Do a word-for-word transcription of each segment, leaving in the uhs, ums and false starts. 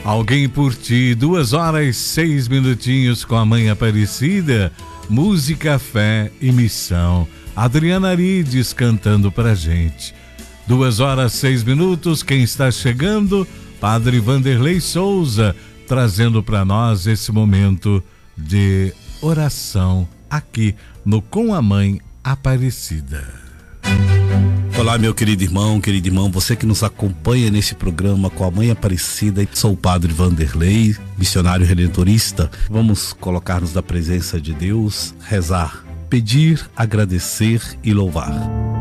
Alguém por Ti, duas horas, seis minutinhos com a Mãe Aparecida, música, fé e missão. Adriana Arides cantando pra gente. Duas horas, seis minutos, quem está chegando? Padre Vanderlei Souza, trazendo para nós esse momento de oração aqui no Com a Mãe Aparecida. Olá, meu querido irmão, querido irmão, você que nos acompanha nesse programa Com a Mãe Aparecida. Sou o Padre Vanderlei, missionário redentorista. Vamos colocar-nos na presença de Deus, rezar, pedir, agradecer e louvar.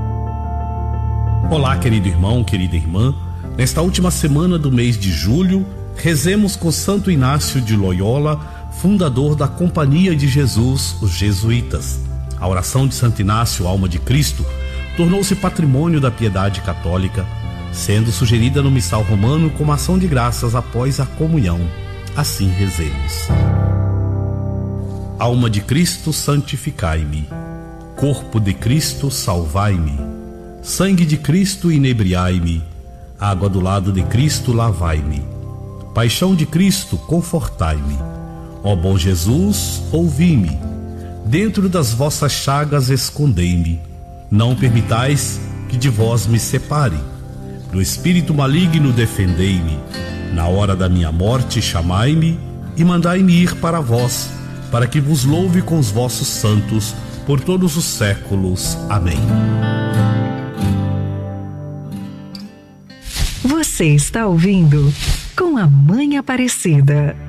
Olá, querido irmão, querida irmã. Nesta última semana do mês de julho, rezemos com Santo Inácio de Loyola, fundador da Companhia de Jesus, os Jesuítas. A oração de Santo Inácio, alma de Cristo, tornou-se patrimônio da piedade católica, sendo sugerida no missal romano como ação de graças após a comunhão. Assim rezemos. Alma de Cristo, santificai-me. Corpo de Cristo, salvai-me. Sangue de Cristo, inebriai-me. Água do lado de Cristo, lavai-me. Paixão de Cristo, confortai-me. Ó bom Jesus, ouvi-me. Dentro das vossas chagas escondei-me. Não permitais que de vós me separe. Do espírito maligno defendei-me. Na hora da minha morte chamai-me e mandai-me ir para vós, para que vos louve com os vossos santos por todos os séculos. Amém. Você está ouvindo Com a Mãe Aparecida.